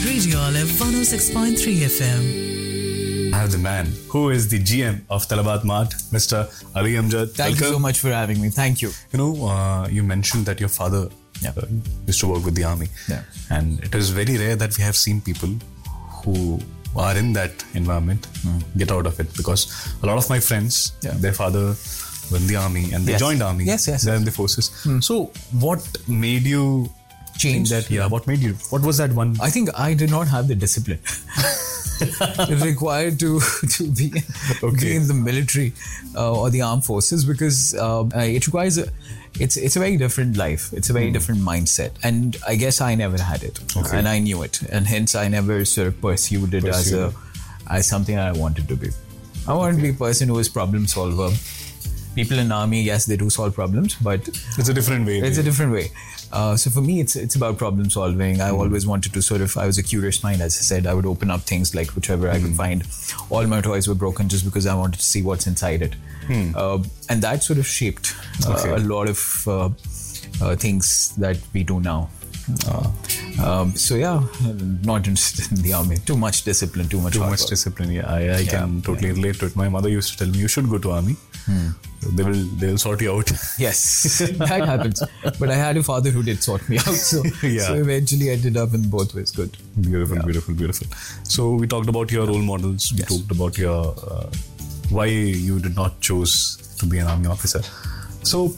Radio Olive 106.3 FM. I have the man who is the GM of Talabat Mart, Mr. Ali Amjad. Thank you so much for having me. Thank you. You mentioned that your father used to work with the army. Yeah. And it is very rare that we have seen people who are in that environment get out of it, because a lot of my friends, their father were in the army and they joined army. Yes. They're in the forces. So what made you Change that? Yeah, what made you? What was that one? I think I did not have the discipline required to be in the military or the armed forces, because it requires it's a very different life. It's a very different mindset, and I guess I never had it, and I knew it, and hence I never sort of pursued it as something I wanted to be. I wanted to be a person who is problem solver. People in army, yes, they do solve problems, but it's a different way. It's a different way. So for me, it's about problem solving. I always wanted to I was a curious mind, as I said. I would open up things like whichever I could find. All my toys were broken just because I wanted to see what's inside it. And that sort of shaped a lot of things that we do now. Not interested in the army. Too much discipline, too much discipline. Yeah, I can totally relate to it. My mother used to tell me, you should go to army. They will sort you out. Yes, that happens. But I had a father who did sort me out. So eventually I ended up in both ways. Good. Beautiful. So we talked about your role models. We talked about your why you did not choose to be an army officer. So,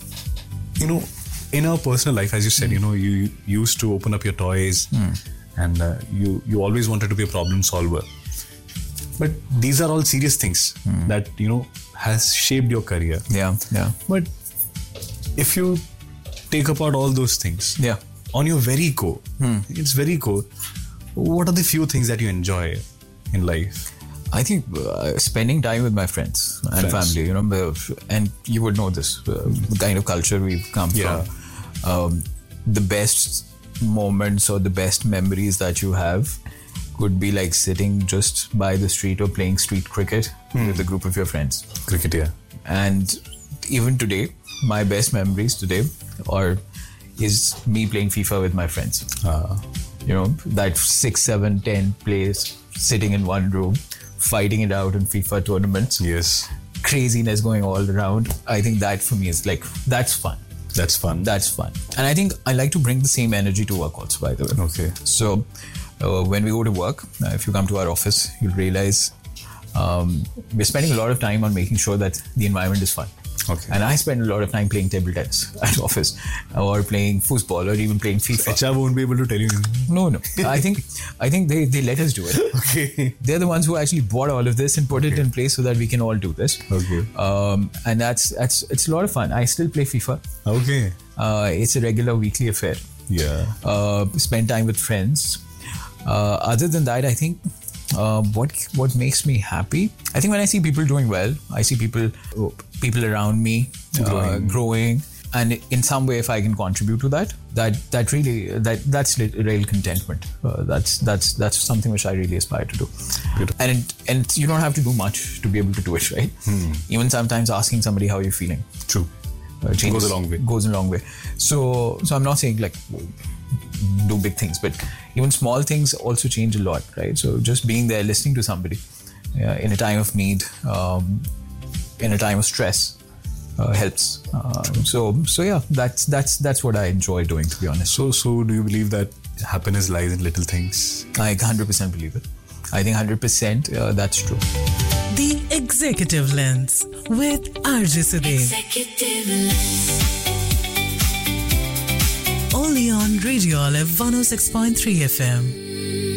in our personal life, as you said, you used to open up your toys and you always wanted to be a problem solver. But these are all serious things that, has shaped your career. Yeah. But if you take apart all those things, on your very core, it's very core, what are the few things that you enjoy in life? I think spending time with my friends and family, and you would know this, the kind of culture we've come from. The best moments or the best memories that you have could be like sitting just by the street or playing street cricket with a group of your friends. Cricket, yeah. And even today, my best memories today is me playing FIFA with my friends. That 6, 7, 10 players sitting in one room, fighting it out in FIFA tournaments. Yes. Craziness going all around. I think that for me is like, that's fun. That's fun. And I think I like to bring the same energy to work also, by the way. Okay. So when we go to work, if you come to our office, you'll realize we're spending a lot of time on making sure that the environment is fun. Okay. And I spend a lot of time playing table tennis at office, or playing football, or even playing FIFA. So HR won't be able to tell you anything. No. I think they let us do it. Okay. They're the ones who actually bought all of this and put it in place so that we can all do this. Okay. And it's a lot of fun. I still play FIFA. Okay. It's a regular weekly affair. Yeah. Spend time with friends. Other than that, I think what makes me happy, I think when I see people doing well, I see people around me growing, and in some way, if I can contribute to that's real contentment. That's something which I really aspire to do. Beautiful. And you don't have to do much to be able to do it, right? Even sometimes asking somebody how you're feeling. True. Goes a long way. So I'm not saying like do big things, but even small things also change a lot, right? So just being there, listening to somebody in a time of need, in a time of stress, helps. That's what I enjoy doing, to be honest. So do you believe that happiness lies in little things? I 100% believe it. I think 100% that's true. The Executive Lens with RJ Sudev. Executive Lens. Only on Radio Olive 106.3 FM.